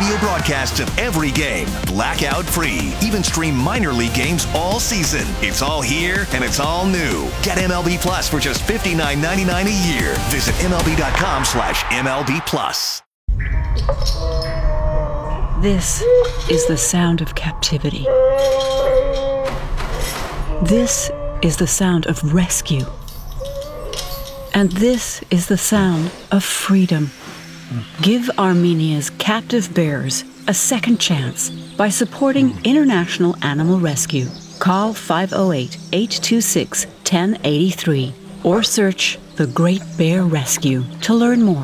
radio broadcasts of every game, blackout-free. Even stream minor league games all season. It's all here, and it's all new. Get MLB Plus for just $59.99 a year. Visit MLB.com/MLB Plus. This is the sound of captivity. This is the sound of rescue. And this is the sound of freedom. Give Armenia's captive bears a second chance by supporting International Animal Rescue. Call 508-826-1083 or search The Great Bear Rescue to learn more.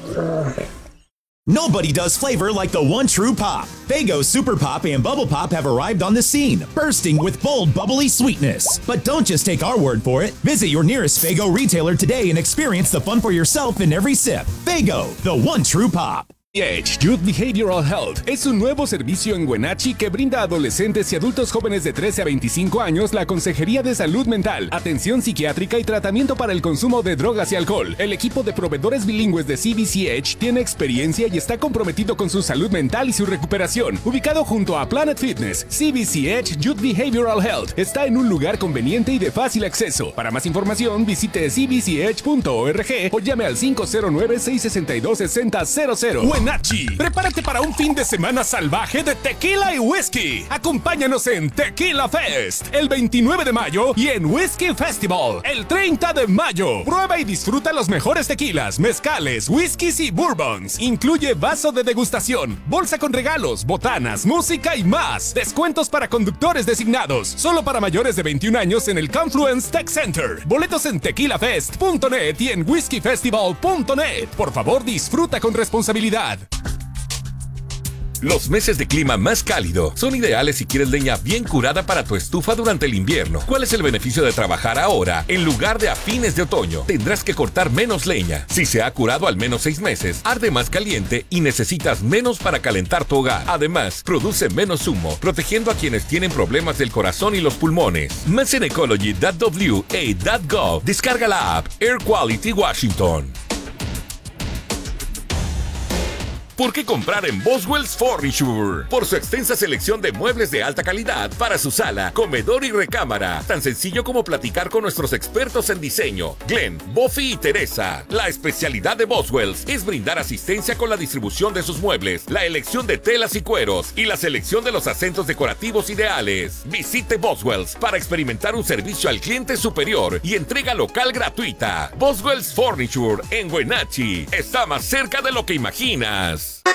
Nobody does flavor like the one true pop. Faygo Super Pop and Bubble Pop have arrived on the scene, bursting with bold, bubbly sweetness. But don't just take our word for it. Visit your nearest Faygo retailer today and experience the fun for yourself in every sip. Faygo, the one true pop. Youth Behavioral Health es un nuevo servicio en Wenatchee que brinda a adolescentes y adultos jóvenes de 13 a 25 años la consejería de salud mental, atención psiquiátrica y tratamiento para el consumo de drogas y alcohol. El equipo de proveedores bilingües de CBCH tiene experiencia y está comprometido con su salud mental y su recuperación. Ubicado junto a Planet Fitness, CBCH Youth Behavioral Health está en un lugar conveniente y de fácil acceso. Para más información, visite cbch.org o llame al 509-662-6000. Wenatchee, prepárate para un fin de semana salvaje de tequila y whisky. Acompáñanos en Tequila Fest el 29 de mayo y en Whisky Festival el 30 de mayo. Prueba y disfruta los mejores tequilas, mezcales, whiskies y bourbons. Incluye vaso de degustación, bolsa con regalos, botanas, música y más. Descuentos para conductores designados. Solo para mayores de 21 años en el Confluence Tech Center. Boletos en tequilafest.net y en whiskyfestival.net. Por favor, disfruta con responsabilidad. Los meses de clima más cálido son ideales si quieres leña bien curada para tu estufa durante el invierno. ¿Cuál es el beneficio de trabajar ahora en lugar de a fines de otoño? Tendrás que cortar menos leña. Si se ha curado al menos 6 meses, arde más caliente y necesitas menos para calentar tu hogar. Además, produce menos humo, protegiendo a quienes tienen problemas del corazón y los pulmones. Más en ecology.wa.gov. Descarga la app Air Quality Washington. ¿Por qué comprar en Boswell's Furniture? Por su extensa selección de muebles de alta calidad para su sala, comedor y recámara. Tan sencillo como platicar con nuestros expertos en diseño, Glenn, Buffy y Teresa. La especialidad de Boswell's es brindar asistencia con la distribución de sus muebles, la elección de telas y cueros y la selección de los acentos decorativos ideales. Visite Boswell's para experimentar un servicio al cliente superior y entrega local gratuita. Boswell's Furniture en Wenatchee está más cerca de lo que imaginas.